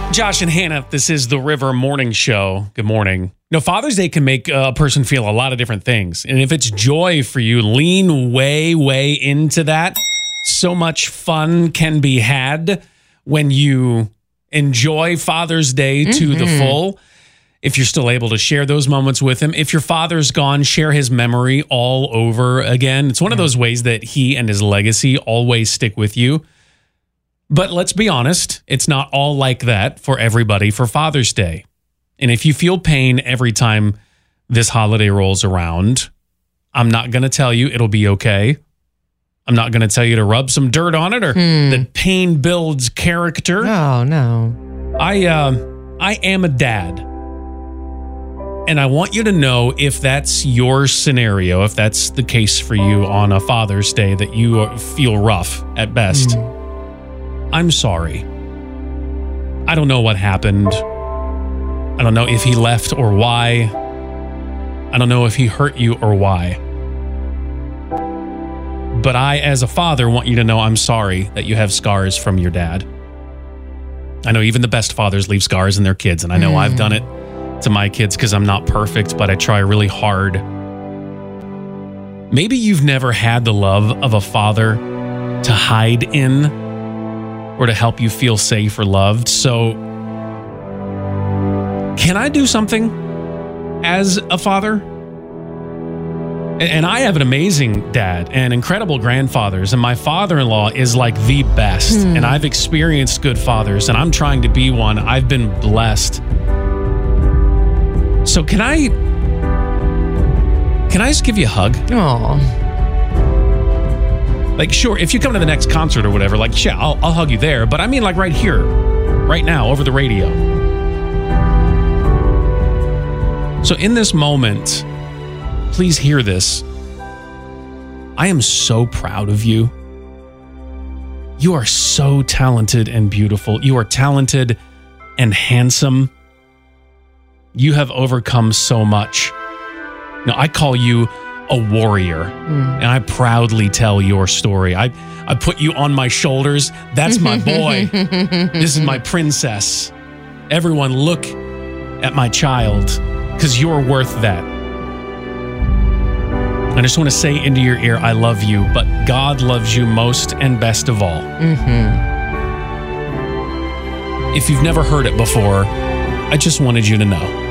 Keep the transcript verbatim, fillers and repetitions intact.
Josh and Hannah, this is the River Morning Show. Good morning. No, Father's Day can make a person feel a lot of different things. And if it's joy for you, lean way, way into that. So much fun can be had when you enjoy Father's Day to mm-hmm. the full. If you're still able to share those moments with him. If your father's gone, share his memory all over again. It's one of those ways that he and his legacy always stick with you. But let's be honest, it's not all like that for everybody for Father's Day. And if you feel pain every time this holiday rolls around, I'm not going to tell you it'll be okay. I'm not going to tell you to rub some dirt on it or Hmm. that pain builds character. Oh, no. I, uh, I am a dad. And I want you to know if that's your scenario, if that's the case for you on a Father's Day, that you feel rough at best. Mm. I'm sorry. I don't know what happened. I don't know if he left or why. I don't know if he hurt you or why. But I, as a father, want you to know I'm sorry that you have scars from your dad. I know even the best fathers leave scars in their kids, and I know mm. I've done it to my kids because I'm not perfect, but I try really hard. Maybe you've never had the love of a father to hide in or to help you feel safe or loved. So can I do something as a father? And I have an amazing dad and incredible grandfathers, and my father-in-law is like the best. Hmm. And I've experienced good fathers, and I'm trying to be one. I've been blessed. So can I, can I just give you a hug? Aw. Like, sure, if you come to the next concert or whatever, like, yeah, I'll, I'll hug you there. But I mean, like, right here, right now, over the radio. So in this moment, please hear this. I am so proud of you. You are so talented and beautiful. You are talented and handsome. You have overcome so much. Now, I call you a warrior, mm. and I proudly tell your story. I, I put you on my shoulders. That's my boy. This is my princess. Everyone look at my child, because you're worth that. I just want to say into your ear, I love you, but God loves you most and best of all. Mm-hmm. If you've never heard it before, I just wanted you to know.